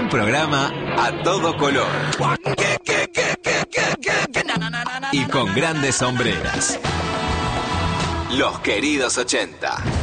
Un programa a todo color. Y con grandes sombreras. Los queridos 80.